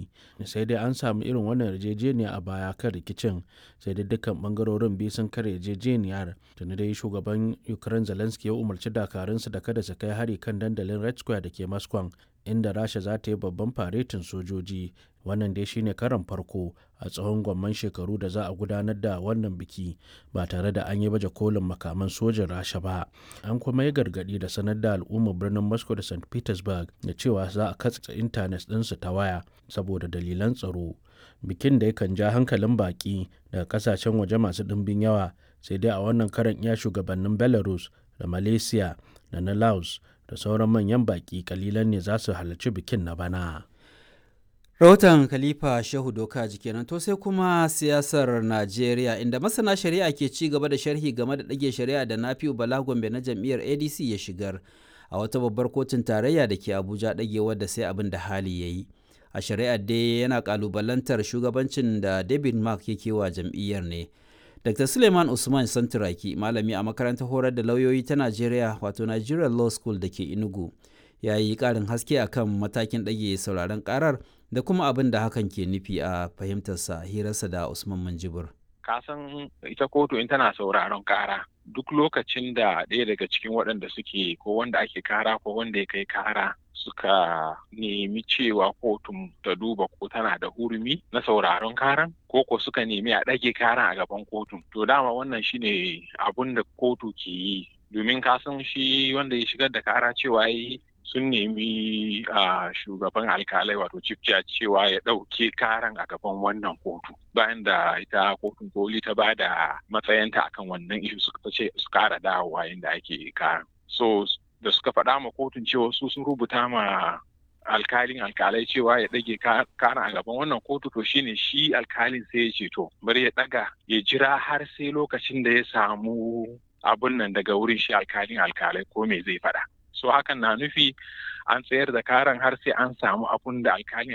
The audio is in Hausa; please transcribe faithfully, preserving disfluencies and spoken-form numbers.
yi. Sai dai an samu irin wannan yarjejeniya a baya kan rikicin, sai dai dukkan bangarorin biyu sun kare yarjejeniyar. Tuni dai shugaban Ukraine Zelensky ya umarci dakarunsu da kada su kai hari kan dandalin Red Square da ke Moscow, inda Rasha za ta yi babban faretin sojoji. Wannan dai shine karon farko a tsawon gwamman shekaru da za a gudanar da wannan biki ba tare da an yi baje kolin makaman sojin Rasha ba. An kuma yi gargadi da sanar da al'ummar birnin Moscow da Saint Petersburg da cewa za a katse intanet ɗinsu ta waya saboda dalilan tsaro. Bikin da yakan ja hankalin baki daga kasashen waje masu ɗimbin yawa, sai dai a wannan karan iya shugabannin Belarus da Malaysia da na Laos da sauran manyan baki kalilan ne za su halarci bikin na bana. Rahoton Khalifa Shehu Doka kenan. To sai kuma siyasar Najeriya, inda masana shari'a ke ci gaba da sharhi game da ɗage shari'a da Nafi'u Bala Gombe na jam'iyyar A D C ya shigar a wata babbar kotun tarayya da ke Abuja, ɗagewar da sai abin da hali ya yi. A shari'ar dai yana kalubalantar shugabancin da David Mark yake wa jam'iyyar ne. Dr. Suleiman Usman Santuraki, malami a makarantar horar da lauyoyi ta Najeriya wato Nigerian Law School da ke Enugu, ya yi ƙarin haske akan matakin ɗage sauraron ƙarar da kuma abin da hakan ke nufi a fahimtarsa hirarsa da Usman Manjibur. Kasan ita kotu in tana sauraron ƙara duk lokacin da ɗaya daga cikin waɗanda suke ko wanda ake kara ko wanda ya kai kara suka nemi cewa kotun ta duba ko tana da hurumi na sauraron karan ko ko suka nemi a ɗage karan a gaban kotun. To dama wannan shine abun da kotu ke yi, domin kasan shi wanda ya shigar da kara cewa yi sun nemi a shugaban alkalai wato chief judge cewa ya ɗauke karan a gaban wannan kotu bayan da ita kotun koli ta ba da matsayinta akan wannan ishu suka ce su kara dawowa yadda ake karan. So da suka faɗa ma kotun cewa su sun rubuta ma alkalin alkalai cewa ya ɗage karan a gaban wannan kotu, to shine shi alkalin sai ya ce to bari ya ɗaga ya jira har sai lokacin da ya samu abun nan daga wurin shi alkalin alkalai ko me zai faɗa. So hakan na nufi an tsayar da karan har sai an samu abun da alkalin